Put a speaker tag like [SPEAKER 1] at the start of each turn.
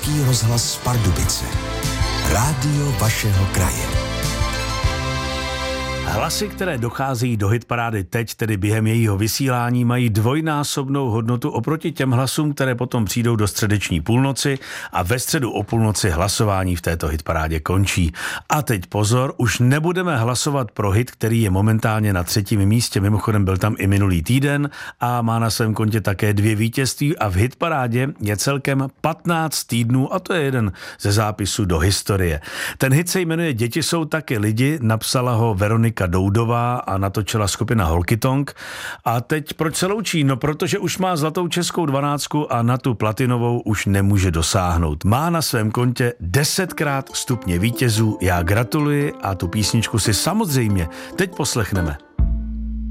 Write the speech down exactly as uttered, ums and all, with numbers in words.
[SPEAKER 1] Český rozhlas Pardubice. Rádio vašeho kraje.
[SPEAKER 2] Hlasy, které docházejí do hitparády teď, tedy během jejího vysílání, mají dvojnásobnou hodnotu oproti těm hlasům, které potom přijdou do středeční půlnoci a ve středu o půlnoci hlasování v této hitparádě končí. A teď pozor, už nebudeme hlasovat pro hit, který je momentálně na třetím místě, mimochodem byl tam i minulý týden a má na svém kontě také dvě vítězství a v hitparádě je celkem patnáct týdnů a to je jeden ze zápisů do historie. Ten hit se jmenuje Děti jsou taky lidi, napsala ho Veronika Doudová a natočila skupina Holkytonk. A teď proč se loučí? No protože už má zlatou českou dvanáctku a na tu platinovou už nemůže dosáhnout. Má na svém kontě desetkrát stupně vítězů, já gratuluji a tu písničku si samozřejmě teď poslechneme.